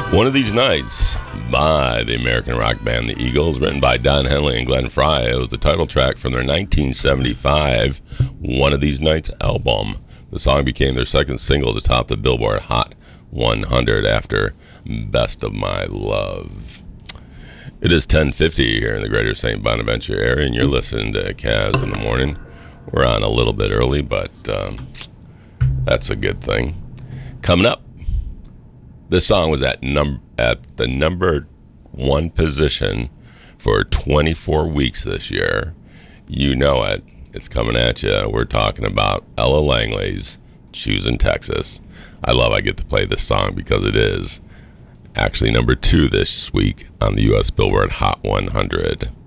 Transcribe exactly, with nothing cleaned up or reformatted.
One of These Nights by the American rock band The Eagles, written by Don Henley and Glenn Frey. It was the title track from their nineteen seventy-five One of These Nights album. The song became their second single to top the Billboard Hot one hundred after Best of My Love. It is ten fifty here in the greater Saint Bonaventure area, and you're listening to Kaz in the Morning. We're on a little bit early, but um, that's a good thing. Coming up, this song was at num at the number one position for twenty-four weeks this year. You know it. It's coming at you. We're talking about Ella Langley's Choosing Texas. I love I get to play this song because it is actually number two this week on the U S Billboard Hot one hundred.